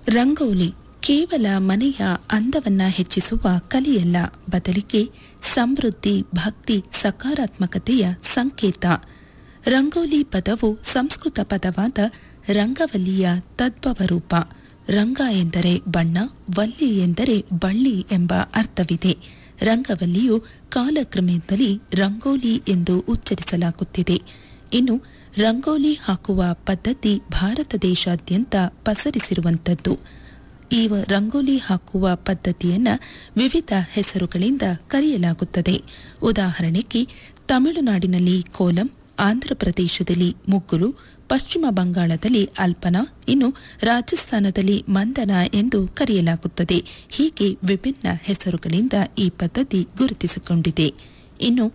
ರಂಗೋಲಿ ಕೇವಲ ಮನೆಯ ಅಂದವನ್ನ ಹೆಚ್ಚಿಸುವ ಕಲೆಯಲ್ಲ, ಬದಲಿಗೆ ಸಮೃದ್ಧಿ, ಭಕ್ತಿ, ಸಕಾರಾತ್ಮಕತೆಯ ಸಂಕೇತ. ರಂಗೋಲಿ ಪದವು ಸಂಸ್ಕೃತ ಪದವಾದ ರಂಗವಲ್ಲಿಯ ತದ್ಭವ ರೂಪ. ರಂಗ ಎಂದರೆ ಬಣ್ಣ, ವಲ್ಲಿ ಎಂದರೆ ಬಳ್ಳಿ ಎಂಬ ಅರ್ಥವಿದೆ. ರಂಗವಲ್ಲಿಯು ಕಾಲಕ್ರಮದಲ್ಲಿ ರಂಗೋಲಿ ಎಂದು ಉಚ್ಚರಿಸಲಾಗುತ್ತಿದೆ. ಇನ್ನು ರಂಗೋಲಿ ಹಾಕುವ ಪದ್ಧತಿ ಭಾರತ ದೇಶಾದ್ಯಂತ ಪಸರಿಸಿರುವಂಥದ್ದು. ಈ ರಂಗೋಲಿ ಹಾಕುವ ಪದ್ಧತಿಯನ್ನು ವಿವಿಧ ಹೆಸರುಗಳಿಂದ ಕರೆಯಲಾಗುತ್ತದೆ. ಉದಾಹರಣೆಗೆ ತಮಿಳುನಾಡಿನಲ್ಲಿ ಕೋಲಂ, ಆಂಧ್ರಪ್ರದೇಶದಲ್ಲಿ ಮುಗ್ಗುರು, ಪಶ್ಚಿಮ ಬಂಗಾಳದಲ್ಲಿ ಅಲ್ಪನಾ, ಇನ್ನು ರಾಜಸ್ಥಾನದಲ್ಲಿ ಮಂದನ ಎಂದು ಕರೆಯಲಾಗುತ್ತದೆ. ಹೀಗೆ ವಿಭಿನ್ನ ಹೆಸರುಗಳಿಂದ ಈ ಪದ್ಧತಿ ಗುರುತಿಸಿಕೊಂಡಿದೆ. ಇನ್ನು